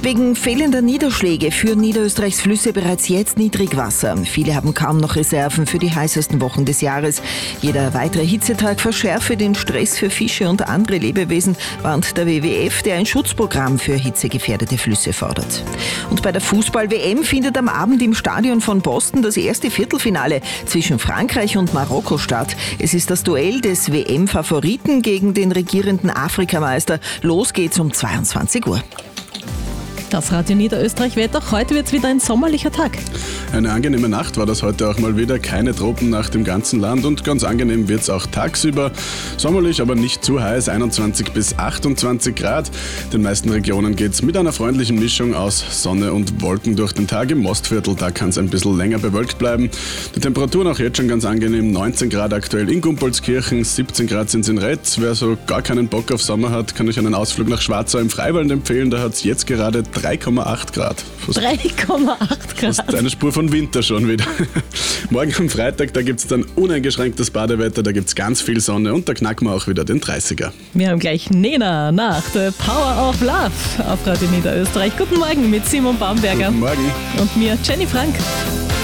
Wegen fehlender Niederschläge führen Niederösterreichs Flüsse bereits jetzt Niedrigwasser. Viele haben kaum noch Reserven für die heißesten Wochen des Jahres. Jeder weitere Hitzetag verschärfe den Stress für Fische und andere Lebewesen, warnt der WWF, der ein Schutzprogramm für hitzegefährdete Flüsse fordert. Und bei der Fußball-WM findet am Abend im Stadion von Boston das erste Viertelfinale zwischen Frankreich und Marokko statt. Es ist das Duell des WM-Favoriten gegen den regierenden Afrikameister. Los geht's um 22 Uhr. Das Radio Niederösterreich-Wetter. Heute wird es wieder ein sommerlicher Tag. Eine angenehme Nacht war das heute auch mal wieder. Keine Tropennacht im ganzen Land und ganz angenehm wird es auch tagsüber. Sommerlich, aber nicht zu heiß, 21 bis 28 Grad. Den meisten Regionen geht es mit einer freundlichen Mischung aus Sonne und Wolken durch den Tag. Im Mostviertel, da kann es ein bisschen länger bewölkt bleiben. Die Temperaturen auch jetzt schon ganz angenehm. 19 Grad aktuell in Gumpolskirchen, 17 Grad sind es in Retz. Wer so gar keinen Bock auf Sommer hat, kann euch einen Ausflug nach Schwarzau im Freiwald empfehlen. Da hat es jetzt gerade 3,8 Grad. 3,8 Grad. Fast eine Spur von Winter schon wieder. Morgen am Freitag, da gibt es dann uneingeschränktes Badewetter, da gibt es ganz viel Sonne und da knacken wir auch wieder den 30er. Wir haben gleich Nena nach The Power of Love auf Radio Niederösterreich. Guten Morgen mit Simon Baumberger. Guten Morgen. Und mir, Jenny Frank.